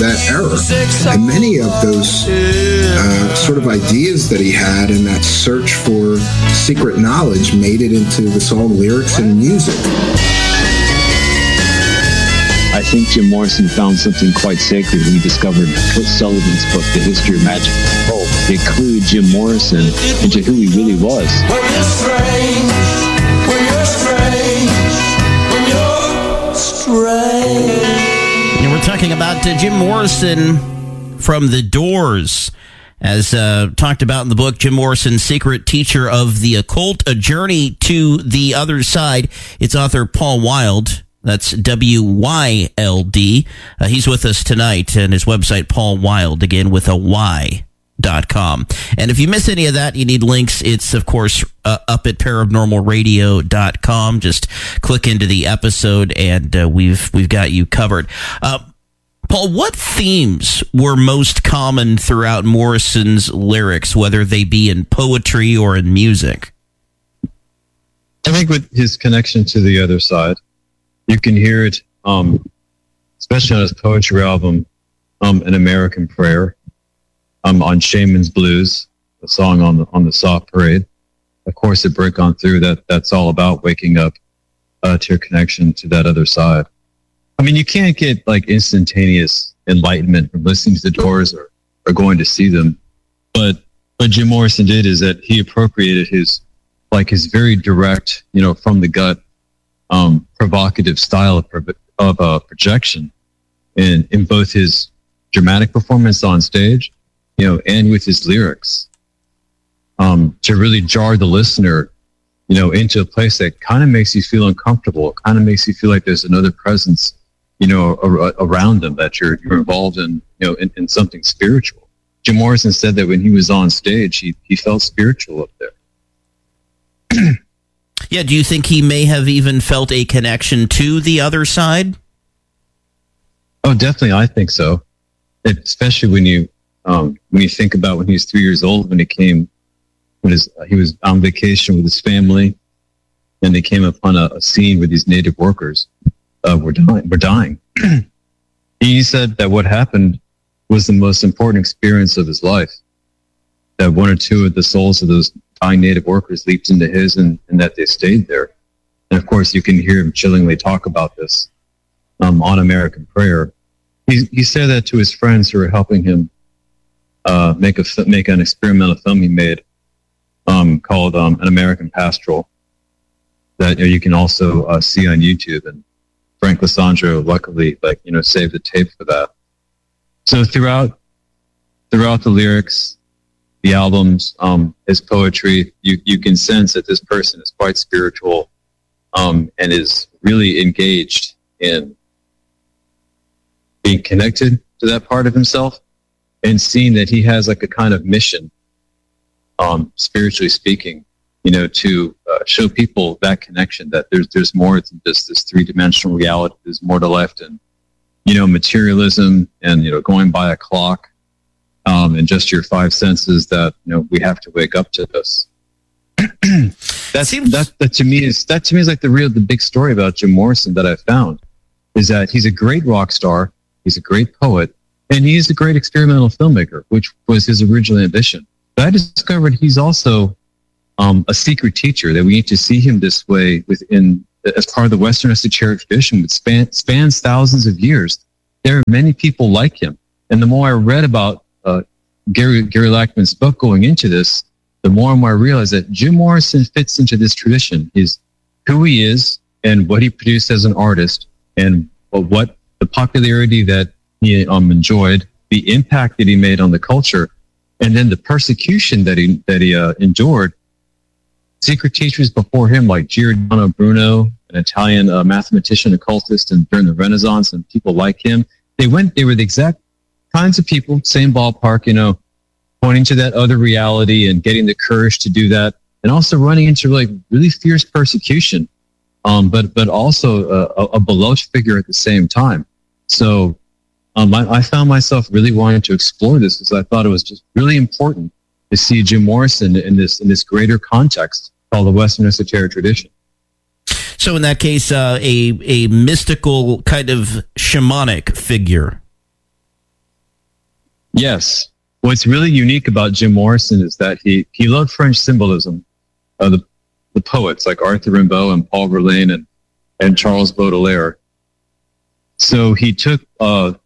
that era. And many of those sort of ideas that he had and that search for secret knowledge made it into the song lyrics and music. I think Jim Morrison found something quite sacred when he discovered Kurt Sullivan's book, The History of Magic and Control. It clued Jim Morrison into who he really was. When you're strange, when you're strange, when you're strange. And we're talking about Jim Morrison from The Doors. As talked about in the book, Jim Morrison, Secret Teacher of the Occult, A Journey to the Other Side. Its author, Paul Wilde. That's W-Y-L-D. He's with us tonight, and his website, Paul Wilde, again with a Y.com. And if you miss any of that, you need links. It's, of course, up at paranormalradio.com. Just click into the episode, and we've got you covered. Paul, what themes were most common throughout Morrison's lyrics, whether they be in poetry or in music? I think with his connection to the other side, you can hear it, especially on his poetry album, An American Prayer, on Shaman's Blues, a song on the Soft Parade. Of course, at Break On Through, that's all about waking up to your connection to that other side. I mean, you can't get like instantaneous enlightenment from listening to the Doors or going to see them. But what Jim Morrison did is that he appropriated his very direct, from the gut, provocative style of projection in both his dramatic performance on stage, and with his lyrics, to really jar the listener, into a place that kind of makes you feel uncomfortable. It kind of makes you feel like there's another presence, around them, that you're involved in, in something spiritual. Jim Morrison said that when he was on stage, he felt spiritual up there. Yeah, do you think he may have even felt a connection to the other side? Oh, definitely, I think so. Especially when you think about when he was 3 years old, when he was on vacation with his family, and they came upon a scene where these native workers were dying. He said that what happened was the most important experience of his life. That one or two of the souls of those dying native workers leaped into his, and that they stayed there. And of course, you can hear him chillingly talk about this on American Prayer. He said that to his friends who were helping him make an experimental film he made called An American Pastoral, that you can also see on YouTube. And Frank Lissandro luckily saved the tape for that. So throughout the lyrics, the albums, his poetry, you can sense that this person is quite spiritual, and is really engaged in being connected to that part of himself, and seeing that he has like a kind of mission, spiritually speaking, to show people that connection, that there's more than just this three-dimensional reality. There's more to life than, materialism and, going by a clock. And just your five senses, that we have to wake up to this. That to me is like the big story about Jim Morrison that I found, is that he's a great rock star, he's a great poet, and he's a great experimental filmmaker, which was his original ambition. But I discovered he's also a secret teacher, that we need to see him this way as part of the Western esoteric tradition, which spans thousands of years. There are many people like him, and the more I read about Gary Lachman's book going into this, the more and more I realized that Jim Morrison fits into this tradition. Is who he is and what he produced as an artist, and what the popularity that he enjoyed, the impact that he made on the culture, and then the persecution that he endured. Secret teachers before him, like Giordano Bruno, an Italian mathematician, occultist, and during the Renaissance, and people like him, they were the exact kinds of people, same ballpark, pointing to that other reality and getting the courage to do that, and also running into really fierce persecution, but also a beloved figure at the same time. So I found myself really wanting to explore this, because I thought it was just really important to see Jim Morrison in this greater context called the Western esoteric tradition. So in that case, a mystical kind of shamanic figure. Yes. What's really unique about Jim Morrison is that he loved French symbolism. The poets like Arthur Rimbaud and Paul Verlaine and Charles Baudelaire. So he took Arthur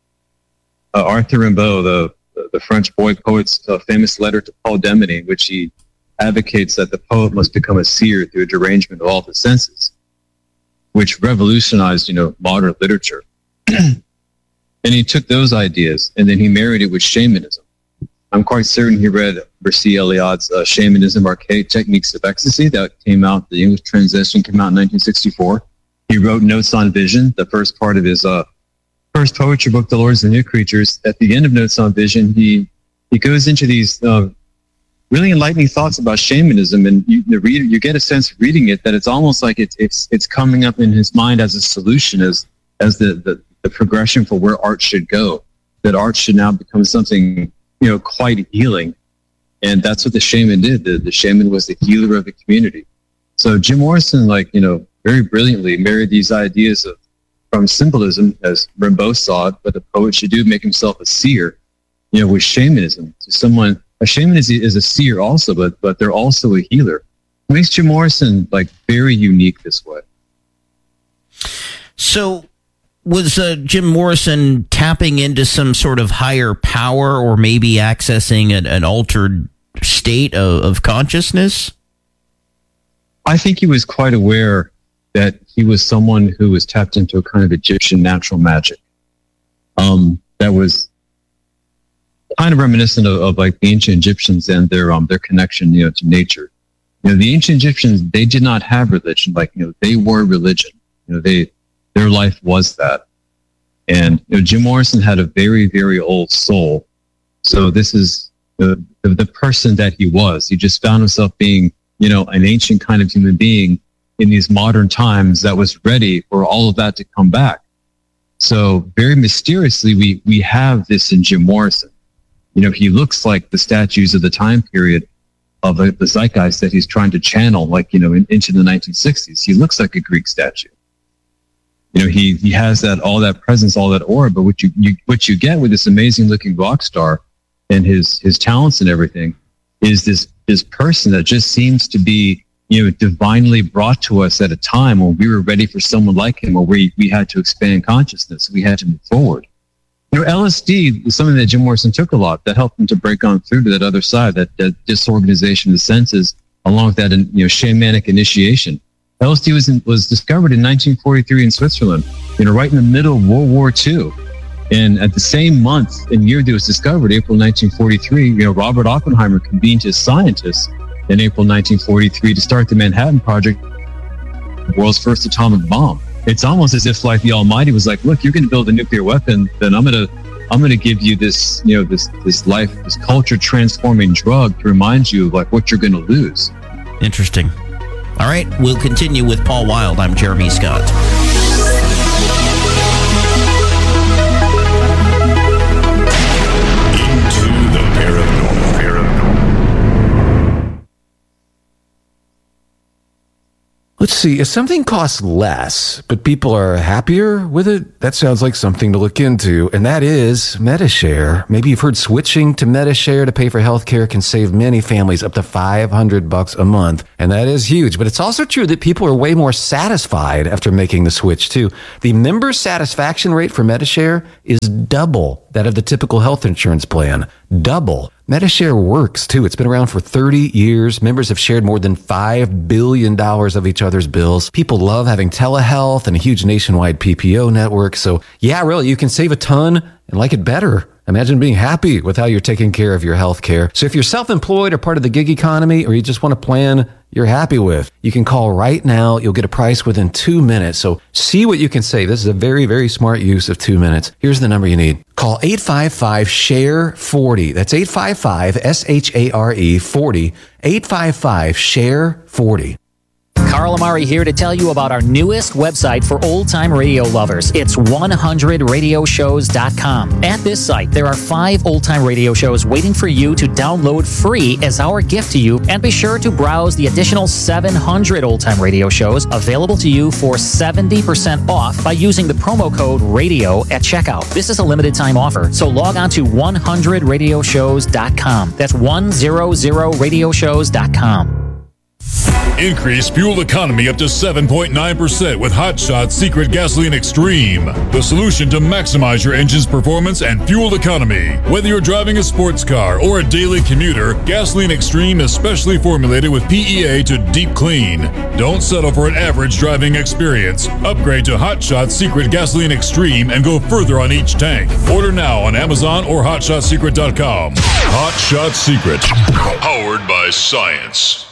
Rimbaud, the French boy poet's famous letter to Paul Demeny, which he advocates that the poet must become a seer through a derangement of all the senses, which revolutionized, modern literature. And he took those ideas and then he married it with shamanism. I'm quite certain he read Mircea Eliade's Shamanism, Archaic Techniques of Ecstasy. That came out, the English translation came out in 1964. He wrote Notes on Vision, the first part of his first poetry book, The Lords and the New Creatures. At the end of Notes on Vision, he goes into these really enlightening thoughts about shamanism, and you get a sense reading it that it's almost like it's coming up in his mind as a solution, as the progression for where art should go. That art should now become something quite healing, and that's what the shaman did. The shaman was the healer of the community. So Jim Morrison, very brilliantly married these ideas from symbolism, as Rimbaud saw it, but the poet should make himself a seer, with shamanism. So a shaman is a seer also, but they're also a healer. It makes Jim Morrison very unique this way. So was Jim Morrison tapping into some sort of higher power, or maybe accessing an altered state of consciousness? I think he was quite aware that he was someone who was tapped into a kind of Egyptian natural magic. That was kind of reminiscent of the ancient Egyptians and their connection, to nature. The ancient Egyptians, they did not have religion. They were religion. Their life was that. And Jim Morrison had a very, very old soul. So this is the person that he was. He just found himself being, an ancient kind of human being in these modern times that was ready for all of that to come back. So very mysteriously, we have this in Jim Morrison. He looks like the statues of the time period of the zeitgeist that he's trying to channel, into the 1960s. He looks like a Greek statue. He has all that presence, all that aura. But what you get with this amazing looking rock star and his talents and everything is this person that just seems to be divinely brought to us at a time when we were ready for someone like him, or we had to expand consciousness. We had to move forward. LSD was something that Jim Morrison took a lot that helped him to break on through to that other side, that disorganization of the senses, along with that, shamanic initiation. LSD was discovered in 1943 in Switzerland, right in the middle of World War II. And at the same month and year that it was discovered, April 1943, Robert Oppenheimer convened his scientists in April 1943 to start the Manhattan Project, the world's first atomic bomb. It's almost as if the Almighty was like, look, you're going to build a nuclear weapon, then I'm going to give you this, this life, this culture transforming drug to remind you of what you're going to lose. Interesting. All right, we'll continue with Paul Wild. I'm Jeremy Scott. Into the paranormal. Let's see, if something costs less, but people are happier with it, that sounds like something to look into, and that is Medi-Share. Maybe you've heard switching to Medi-Share to pay for healthcare can save many families up to $500 a month, and that is huge. But it's also true that people are way more satisfied after making the switch, too. The member satisfaction rate for Medi-Share is double that of the typical health insurance plan. Double. Medi-Share works, too. It's been around for 30 years. Members have shared more than $5 billion of each other's bills. People love having telehealth and a huge nationwide PPO network. So, yeah, really, you can save a ton and like it better. Imagine being happy with how you're taking care of your health care. So if you're self-employed or part of the gig economy, or you just want a plan you're happy with, you can call right now. You'll get a price within 2 minutes. So see what you can save. This is a very, very smart use of 2 minutes. Here's the number you need. Call 855-SHARE-40. That's 855-SHARE-40. 855-SHARE-40. Carl Amari here to tell you about our newest website for old-time radio lovers. It's 100radioshows.com. At this site, there are 5 old-time radio shows waiting for you to download free as our gift to you, and be sure to browse the additional 700 old-time radio shows available to you for 70% off by using the promo code RADIO at checkout. This is a limited time offer, so log on to 100radioshows.com. That's 100radioshows.com. Increase fuel economy up to 7.9% with Hot Shot Secret Gasoline Extreme, the solution to maximize your engine's performance and fuel economy. Whether you're driving a sports car or a daily commuter, Gasoline Extreme is specially formulated with PEA to deep clean. Don't settle for an average driving experience. Upgrade to Hot Shot Secret Gasoline Extreme and go further on each tank. Order now on Amazon or HotShotSecret.com. Hot Shot Secret, powered by science.